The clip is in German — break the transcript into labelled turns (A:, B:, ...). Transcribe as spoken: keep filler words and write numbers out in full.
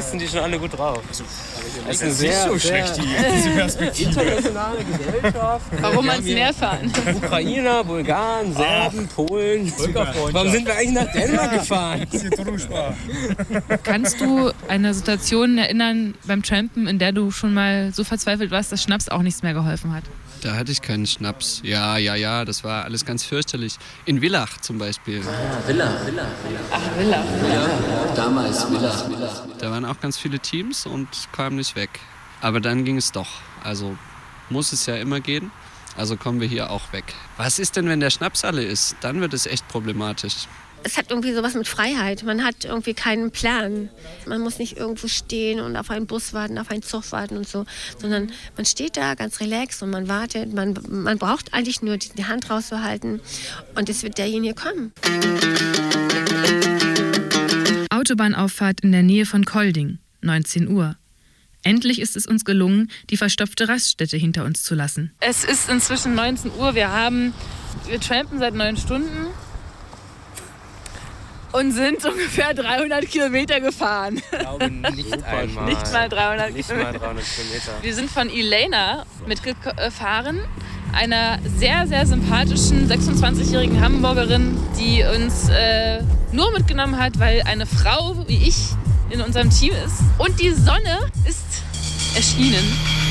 A: Journalisten, die schon alle gut drauf.
B: Also,
A: das ist
B: eine
A: eine
B: sehr,
A: sehr,
B: so
A: sehr
B: schlecht, die, diese Perspektive.
A: internationale Gesellschaft.
C: Warum ans Meer fahren?
A: Ukrainer, Bulgaren, Serben, Polen. Warum sind wir eigentlich nach Dänemark gefahren?
C: Kannst du eine Situation erinnern beim Trampen, in der du schon mal so verzweifelt warst, dass Schnaps auch nichts mehr geholfen hat?
D: Da hatte ich keinen Schnaps. Ja, ja, ja, das war alles ganz fürchterlich. In Villach zum Beispiel.
E: Ah, Villach, Villach, Villach.
C: Ach, Villach.
E: Ja, ja, damals Villach, Villach.
D: Da waren auch ganz viele Teams und kamen nicht weg. Aber dann ging es doch. Also muss es ja immer gehen. Also kommen wir hier auch weg. Was ist denn, wenn der Schnaps alle ist? Dann wird es echt problematisch.
F: Es hat irgendwie sowas mit Freiheit. Man hat irgendwie keinen Plan. Man muss nicht irgendwo stehen und auf einen Bus warten, auf einen Zug warten und so, sondern man steht da ganz relaxed und man wartet. Man, man braucht eigentlich nur die Hand rauszuhalten und es wird derjenige kommen.
C: Autobahnauffahrt in der Nähe von Kolding, neunzehn Uhr. Endlich ist es uns gelungen, die verstopfte Raststätte hinter uns zu lassen. Es ist inzwischen neunzehn Uhr. Wir haben, wir trampen seit neun Stunden. Und sind ungefähr dreihundert Kilometer gefahren.
A: Ich glaube nicht einmal.
C: Nicht mal dreihundert
A: Nicht
C: Kilometer.
A: mal dreihundert Kilometer.
C: Wir sind von Elena mitgefahren, einer sehr, sehr sympathischen sechsundzwanzigjährigen Hamburgerin, die uns äh, nur mitgenommen hat, weil eine Frau wie ich in unserem Team ist. Und die Sonne ist erschienen.